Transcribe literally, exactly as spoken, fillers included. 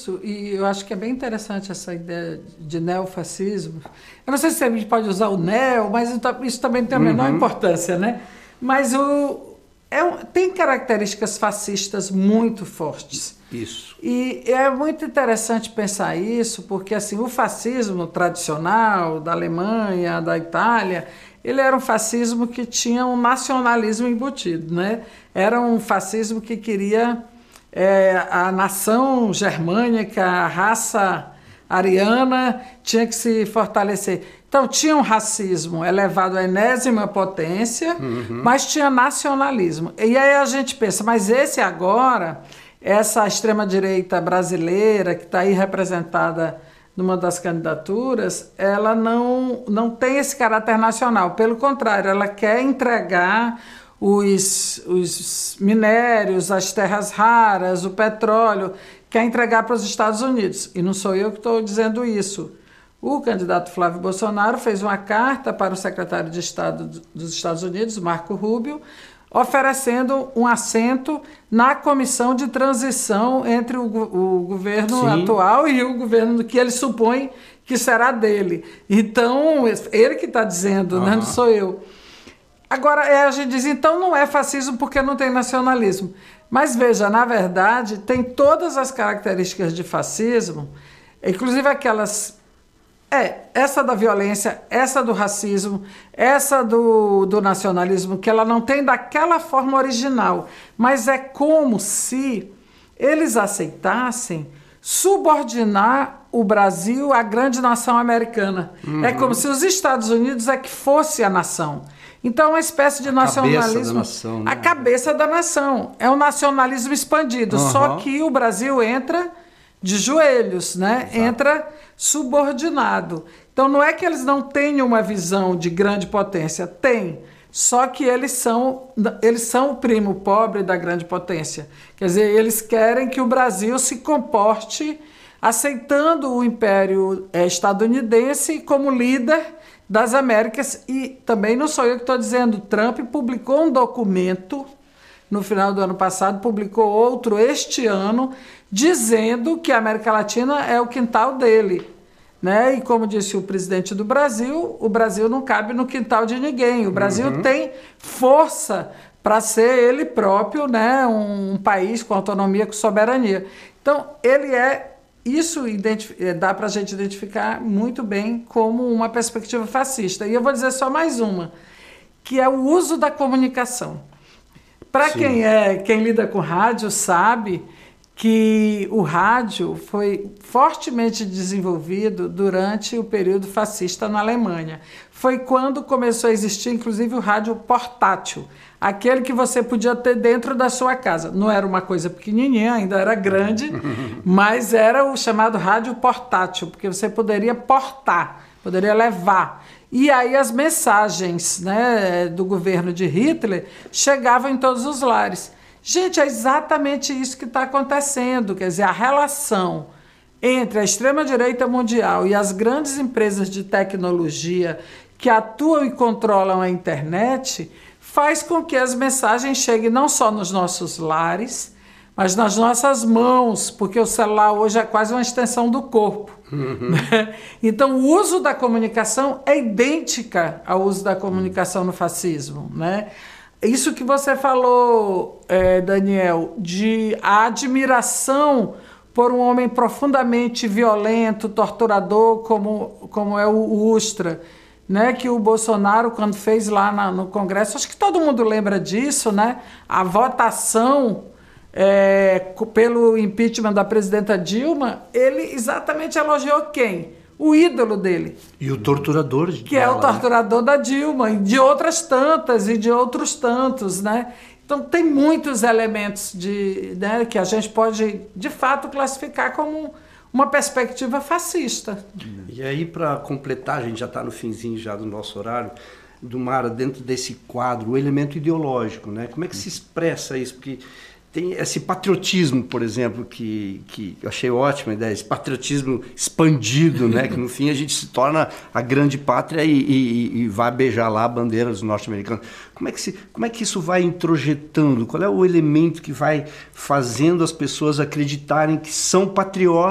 Isso, e eu acho que é bem interessante essa ideia de neofascismo. Eu não sei se a gente pode usar o neo, mas isso também tem a menor uhum. importância, né? Mas o, é, tem características fascistas muito fortes. Isso. E é muito interessante pensar isso, porque assim, o fascismo tradicional da Alemanha, da Itália, ele era um fascismo que tinha um nacionalismo embutido, né? Era um fascismo que queria é, a nação germânica, a raça ariana tinha que se fortalecer. Então tinha um racismo elevado à enésima potência, uhum. mas tinha nacionalismo. E aí a gente pensa, mas esse agora... Essa extrema-direita brasileira, que está aí representada numa das candidaturas, ela não, não tem esse caráter nacional. Pelo contrário, ela quer entregar os, os minérios, as terras raras, o petróleo, quer entregar para os Estados Unidos. E não sou eu que estou dizendo isso. O candidato Flávio Bolsonaro fez uma carta para o secretário de Estado dos Estados Unidos, Marco Rubio, oferecendo um assento na comissão de transição entre o, o governo Sim. atual e o governo que ele supõe que será dele. Então, ele que está dizendo, uhum. né? Não sou eu. Agora, é, a gente diz, então não é fascismo porque não tem nacionalismo. Mas veja, na verdade, tem todas as características de fascismo, inclusive aquelas... É, essa da violência, essa do racismo, essa do, do nacionalismo, que ela não tem daquela forma original, mas é como se eles aceitassem subordinar o Brasil à grande nação americana. Uhum. É como se os Estados Unidos é que fosse a nação. Então é uma espécie de a nacionalismo... Cabeça da nação, né? A cabeça da nação. É um nacionalismo expandido, uhum. só que o Brasil entra... de joelhos, né? Exato. Entra subordinado. Então não é que eles não tenham uma visão de grande potência, tem, só que eles são, eles são o primo pobre da grande potência. Quer dizer, eles querem que o Brasil se comporte aceitando o império é, estadunidense como líder das Américas. E também não sou eu que estou dizendo, Trump publicou um documento no final do ano passado, publicou outro este ano, dizendo que a América Latina é o quintal dele. Né? E como disse o presidente do Brasil, o Brasil não cabe no quintal de ninguém. O Brasil uhum. tem força para ser ele próprio, né? um, um país com autonomia, com soberania. Então, ele é... Isso dá para a gente identificar muito bem como uma perspectiva fascista. E eu vou dizer só mais uma, que é o uso da comunicação. Para quem, é, quem lida com rádio sabe que o rádio foi fortemente desenvolvido durante o período fascista na Alemanha. Foi quando começou a existir, inclusive, o rádio portátil, aquele que você podia ter dentro da sua casa. Não era uma coisa pequenininha, ainda era grande, mas era o chamado rádio portátil, porque você poderia portar, poderia levar. E aí as mensagens, né, do governo de Hitler chegavam em todos os lares. Gente, é exatamente isso que está acontecendo. Quer dizer, a relação entre a extrema-direita mundial e as grandes empresas de tecnologia que atuam e controlam a internet faz com que as mensagens cheguem não só nos nossos lares, mas nas nossas mãos, porque o celular hoje é quase uma extensão do corpo. Uhum. Né? Então, o uso da comunicação é idêntica ao uso da comunicação no fascismo. Né? Isso que você falou, é, Daniel, de a admiração por um homem profundamente violento, torturador, como, como é o Ustra, né? Que o Bolsonaro, quando fez lá na, no Congresso, acho que todo mundo lembra disso, né? A votação... É, pelo impeachment da presidenta Dilma, ele exatamente elogiou quem? O ídolo dele. E o torturador de Que dela, é o torturador, né? Da Dilma, e de outras tantas, e de outros tantos, né? Então tem muitos elementos de, né, que a gente pode, de fato, classificar como uma perspectiva fascista. E aí, para completar, a gente já está no finzinho já do nosso horário, Dumara, dentro desse quadro, o elemento ideológico, né? Como é que se expressa isso? Porque tem esse patriotismo, por exemplo, que, que eu achei ótima a ideia, esse patriotismo expandido, né? Que no fim a gente se torna a grande pátria e, e, e vai beijar lá a bandeira dos norte-americanos. Como é que se, como é que isso vai introjetando? Qual é o elemento que vai fazendo as pessoas acreditarem que são patriotas?